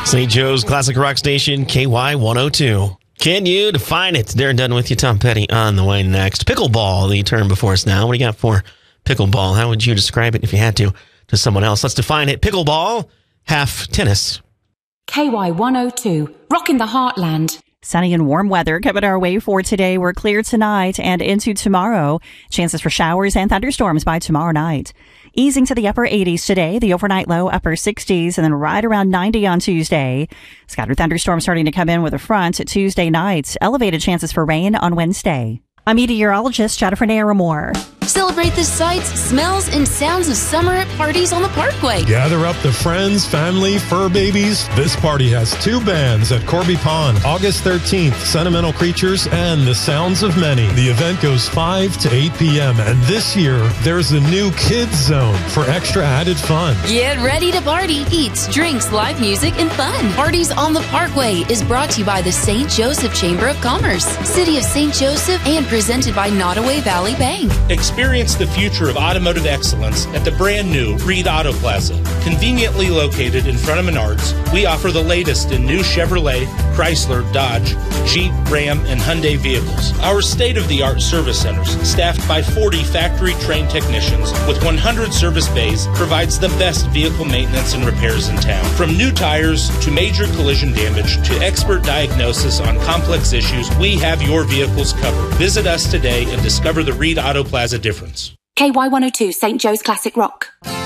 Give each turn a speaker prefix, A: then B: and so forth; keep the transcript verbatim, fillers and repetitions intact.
A: Saint Joe's Classic Rock Station, K Y one oh two. Can you define it? Darren Dunn with you, Tom Petty on the way next. Pickleball, the term before us now. What do you got for pickleball? How would you describe it if you had to to someone else? Let's define it. Pickleball, half tennis.
B: K Y one oh two, rocking the heartland.
C: Sunny and warm weather coming our way for today. We're clear tonight and into tomorrow. Chances for showers and thunderstorms by tomorrow night. Easing to the upper eighties today, the overnight low upper sixties, and then right around ninety on Tuesday. Scattered thunderstorms starting to come in with a front Tuesday night. Elevated chances for rain on Wednesday. I'm meteorologist Jennifer Naramore.
D: Celebrate the sights, smells, and sounds of summer at parties on the Parkway.
E: Gather up the friends, family, fur babies. This party has two bands at Corby Pond. August thirteenth, Sentimental Creatures and The Sounds of Many. The event goes five to eight p.m. And this year, there's a new kids zone for extra added fun.
D: Get ready to party. Eats, drinks, live music, and fun. Parties on the Parkway is brought to you by the Saint Joseph Chamber of Commerce, City of Saint Joseph, and presented by Nottoway Valley Bank.
F: Experience the future of automotive excellence at the brand new Reed Auto Plaza. Conveniently located in front of Menards, we offer the latest in new Chevrolet, Chrysler, Dodge, Jeep, Ram, and Hyundai vehicles. Our state-of-the-art service centers, staffed by forty factory-trained technicians with one hundred service bays, provides the best vehicle maintenance and repairs in town. From new tires to major collision damage to expert diagnosis on complex issues, we have your vehicles covered. Visit us today and discover the Reed Auto Plaza difference.
B: K Y one oh two, Saint Joe's Classic Rock.